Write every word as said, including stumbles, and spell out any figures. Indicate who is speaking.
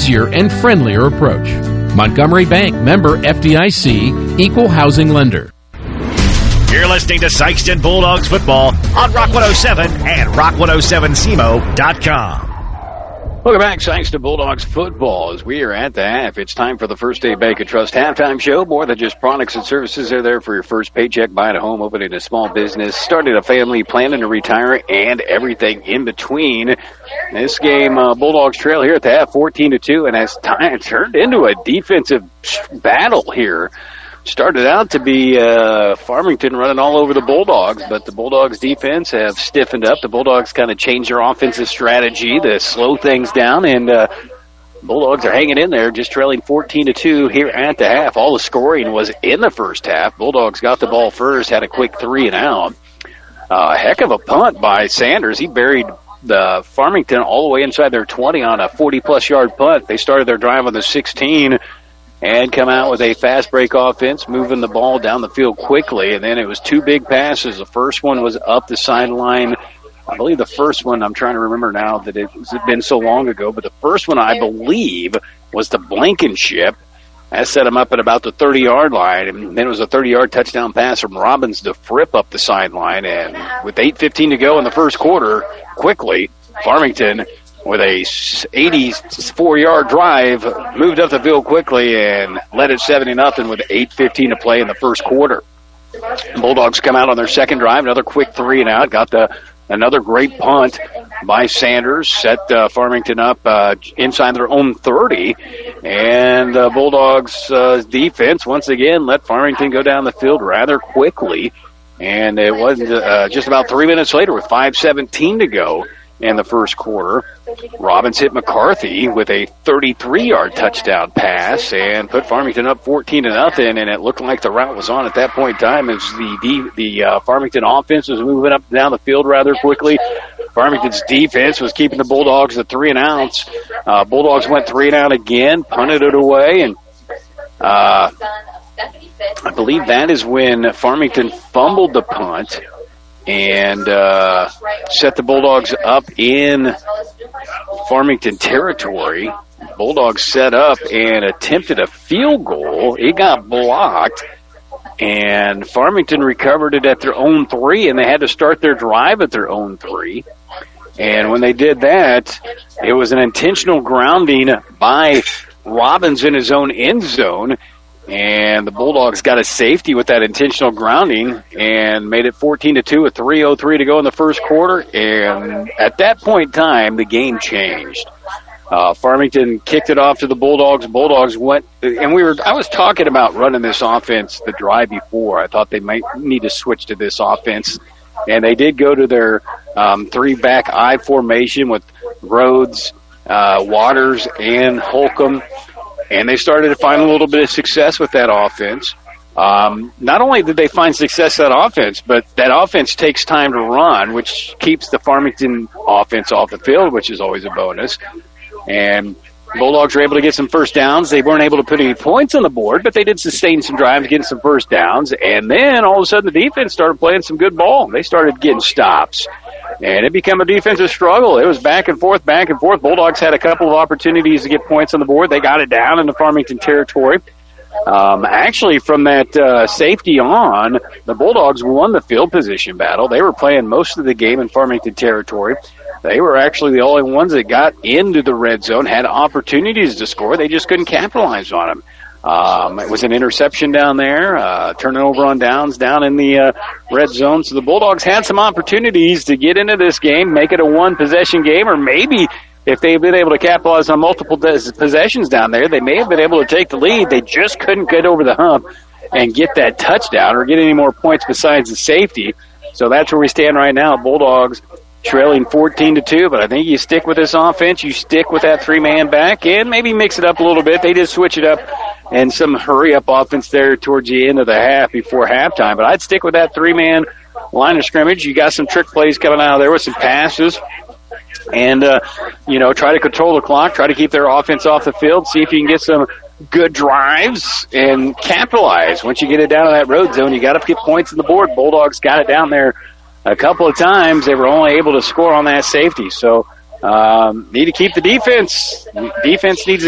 Speaker 1: easier and friendlier approach. Montgomery Bank, member F D I C, equal housing lender.
Speaker 2: You're listening to Sikeston Bulldogs football on Rock one oh seven and rock one oh seven C M O dot com.
Speaker 3: Welcome back, Sikeston Bulldogs football. As we are at the half, it's time for the First State Bank and Trust halftime show. More than just products and services, they're there for your first paycheck, buying a home, opening a small business, starting a family, planning to retire, and everything in between. This game, uh, Bulldogs trail here at the half, fourteen to two, and has time turned into a defensive battle here. Started out to be uh, Farmington running all over the Bulldogs, but the Bulldogs defense have stiffened up. The Bulldogs kind of changed their offensive strategy to slow things down, and uh, Bulldogs are hanging in there, just trailing fourteen to two here at the half. All the scoring was in the first half. Bulldogs got the ball first, had a quick three and out. A uh, heck of a punt by Sanders. He buried the Farmington all the way inside their twenty on a forty-plus yard punt. They started their drive on the sixteen. And come out with a fast break offense, moving the ball down the field quickly. And then it was two big passes. The first one was up the sideline. I believe the first one, I'm trying to remember now that it has been so long ago, but the first one I believe was to Blankenship. That set him up at about the thirty-yard line. And then it was a thirty-yard touchdown pass from Robbins to Fripp up the sideline. And with eight fifteen to go in the first quarter, quickly, Farmington, with a eighty-four yard drive, moved up the field quickly and led it seventy nothing with eight fifteen to play in the first quarter. Bulldogs come out on their second drive, another quick three and out, got the another great punt by Sanders, set uh, Farmington up uh, inside their own thirty, and uh, Bulldogs uh, defense once again let Farmington go down the field rather quickly, and it was uh, just about three minutes later with five seventeen to go in the first quarter. Robbins hit McCarthy with a thirty-three yard touchdown pass and put Farmington up fourteen to nothing, and it looked like the route was on at that point in time as the the uh, Farmington offense was moving up and down the field rather quickly. Farmington's defense was keeping the Bulldogs at three and outs. Uh, Bulldogs went three and out again, punted it away, and uh, I believe that is when Farmington fumbled the punt and uh, set the Bulldogs up in Farmington territory. Bulldogs set up and attempted a field goal. It got blocked, and Farmington recovered it at their own three, and they had to start their drive at their own three. And when they did that, it was an intentional grounding by Robbins in his own end zone, and the Bulldogs got a safety with that intentional grounding and made it fourteen to two with three oh three to go in the first quarter. And at that point in time, the game changed. Uh, Farmington kicked it off to the Bulldogs. Bulldogs went, and we were. I was talking about running this offense the drive before. I thought they might need to switch to this offense, and they did go to their um, three-back I formation with Rhodes, uh, Waters, and Holcomb. And they started to find a little bit of success with that offense. Um, not only did they find success with that offense, but that offense takes time to run, which keeps the Farmington offense off the field, which is always a bonus. And Bulldogs were able to get some first downs. They weren't able to put any points on the board, but they did sustain some drives, getting some first downs. And then all of a sudden the defense started playing some good ball. They started getting stops. And it became a defensive struggle. It was back and forth, back and forth. Bulldogs had a couple of opportunities to get points on the board. They got it down into Farmington territory. Um, actually, from that uh, safety on, the Bulldogs won the field position battle. They were playing most of the game in Farmington territory. They were actually the only ones that got into the red zone, had opportunities to score. They just couldn't capitalize on them. Um, it was an interception down there, uh, turning over on downs down in the uh, red zone. So the Bulldogs had some opportunities to get into this game, make it a one-possession game, or maybe if they've been able to capitalize on multiple des- possessions down there, they may have been able to take the lead. They just couldn't get over the hump and get that touchdown or get any more points besides the safety. So that's where we stand right now. Bulldogs trailing fourteen to two, but I think you stick with this offense, you stick with that three-man back, and maybe mix it up a little bit. They did switch it up and some hurry-up offense there towards the end of the half before halftime, but I'd stick with that three-man line of scrimmage. You got some trick plays coming out of there with some passes, and, uh, you know, try to control the clock, try to keep their offense off the field, see if you can get some good drives and capitalize. Once you get it down to that road zone, you got to get points on the board. Bulldogs got it down there a couple of times. They were only able to score on that safety. So um, need to keep the defense. Defense needs